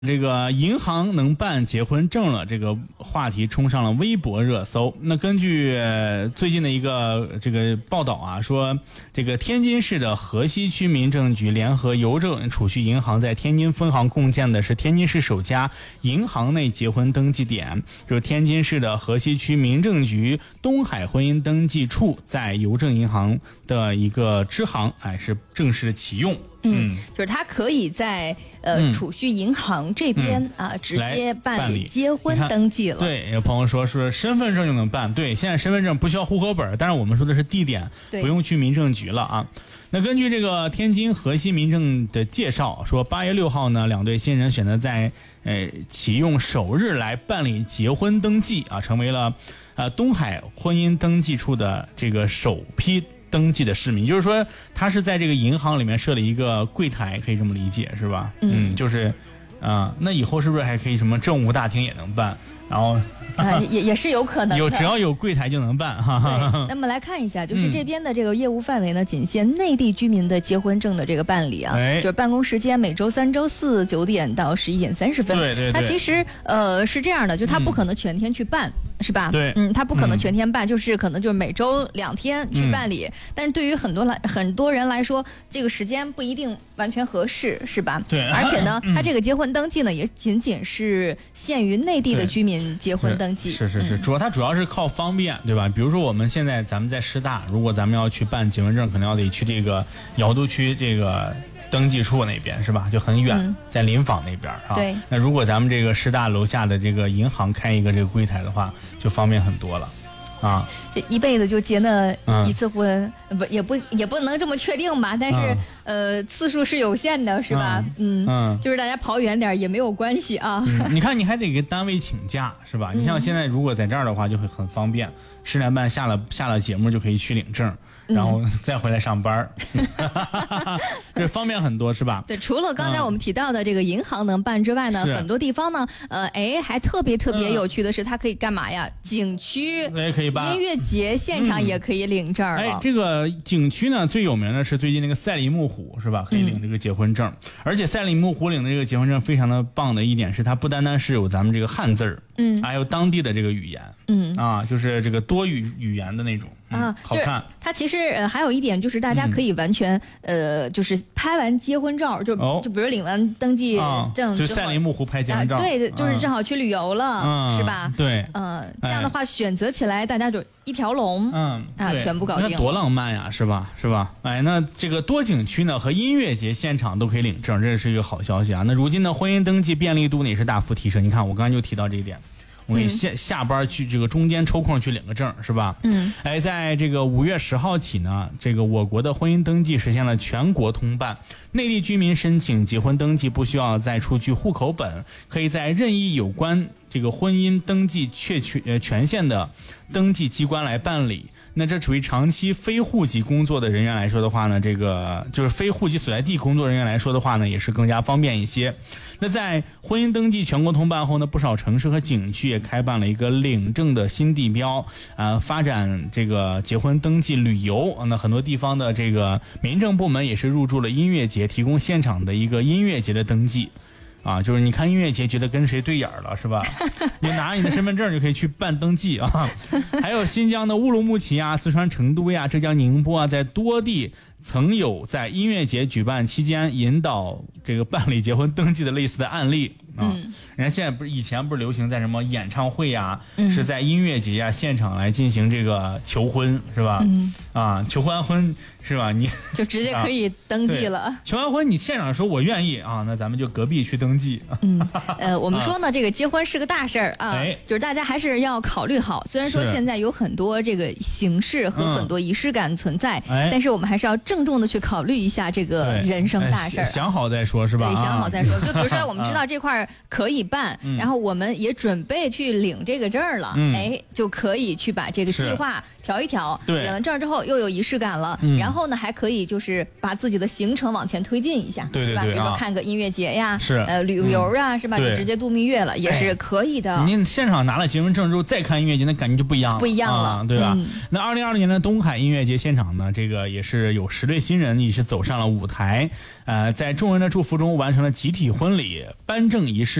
这个银行能办结婚证了，这个话题冲上了微博热搜。那根据最近的一个这个报道啊，说这个天津市的河西区民政局联合邮政储蓄银行在天津分行共建的是天津市首家银行内结婚登记点，就是天津市的河西区民政局东海婚姻登记处在邮政银行的一个支行，是正式的启用。 就是他可以在储蓄银行这边直接办理结婚登记了。 对，有朋友说身份证就能办，对，现在身份证不需要户口本，但是我们说的是地点，不用去民政局了啊。那根据这个天津河西民政的介绍说，8月6号呢，两对新人选择在启用首日来办理结婚登记啊，成为了东海婚姻登记处的这个首批登记的市民，就是说他是在这个银行里面设了一个柜台，可以这么理解是吧？就是那以后是不是还可以什么政务大厅也能办？然后也是有可能的， 只要有柜台就能办哈。 对，那么来看一下，就是这边的这个业务范围呢，仅限内地居民的结婚证的这个办理啊，就是办公时间每周3、周49点到11点30分。 对， 它其实是这样的，就它不可能全天去办。是吧？ 对， 他不可能全天办，就是可能就是每周2天去办理。但是对于很多人来说，这个时间不一定完全合适，是吧？ 对。 而且呢，他这个结婚登记呢，也仅仅是限于内地的居民结婚登记。 是，它主要是靠方便，对吧？比如说我们现在咱们在师大，如果咱们要去办结婚证，可能要得去这个瑶都区这个登记处那边，是吧？就很远，在临坊那边啊。 对。 那如果咱们这个师大楼下的这个银行开一个这个柜台的话，就方便很多了，啊！ 这一辈子就结那一次婚，也不能这么确定吧？但是次数是有限的，是吧？就是大家跑远点也没有关系啊。 你看，你还得给单位请假，是吧？你像现在如果在这儿的话，就会很方便，10点半下了节目就可以去领证。然后再回来上班，这方便很多，是吧？ 对，除了刚才我们提到的这个银行能办之外呢，很多地方呢，还特别有趣的是，它可以干嘛呀？景区可以办， 音乐节现场也可以领证。 这个景区呢，最有名的是最近那个赛里木湖，是吧？可以领这个结婚证，而且赛里木湖领的这个结婚证非常的棒的一点是，它不单单是有咱们这个汉字儿，还有当地的这个语言，就是这个多语言的那种。好看。 它其实还有一点就是大家可以完全就是拍完结婚照就比如领完登记证就赛里木湖拍结婚照， 对，就是正好去旅游了，是吧？ 对， 这样的话选择起来大家就一条龙，全部搞定， 多浪漫呀，是吧？那这个多景区呢和音乐节现场都可以领证，这是一个好消息啊。那如今的婚姻登记便利度呢也是大幅提升，你看我刚才就提到这一点。我给下班去这个中间抽空去领个证，是吧？在这个5月10号起呢，这个我国的婚姻登记实现了全国通办，内地居民申请结婚登记不需要再出具户口本，可以在任意有关这个婚姻登记权限的登记机关来办理。那这处于长期非户籍工作的人员来说的话呢，这个就是非户籍所在地工作人员来说的话呢，也是更加方便一些。那在婚姻登记全国通办后呢，不少城市和景区也开办了一个领证的新地标，发展这个结婚登记旅游。那很多地方的这个民政部门也是入驻了音乐节，提供现场的一个音乐节的登记。就是你看音乐节觉得跟谁对眼了，是吧？你拿着你的身份证就可以去办登记啊。还有新疆的乌鲁木齐啊、四川成都呀、浙江宁波啊，在多地曾有在音乐节举办期间引导这个办理结婚登记的类似的案例啊。人家现在以前不是流行在什么演唱会呀，是在音乐节呀现场来进行这个求婚，是吧？求完婚是吧？你就直接可以登记了。 求完婚你现场说我愿意啊，那咱们就隔壁去登记。 我们说呢，这个结婚是个大事儿啊，就是大家还是要考虑好。虽然说现在有很多这个形式和很多仪式感存在，但是我们还是要郑重的去考虑一下这个人生大事儿。 想好再说，是吧？ 对，想好再说。就比如说我们知道这块可以办，然后我们也准备去领这个证了，就可以去把这个计划调一调， 对， 领了证之后又有仪式感了，然后呢还可以就是把自己的行程往前推进一下， 对， 比如说看个音乐节呀， 是旅游啊，是吧？就直接度蜜月了，也是可以的。 您现场拿了结婚证之后再看音乐节，那感觉就不一样了，对吧？那2020年的东海音乐节现场呢，这个也是有10对新人也是走上了舞台，在众人的祝福中完成了集体婚礼颁证仪式。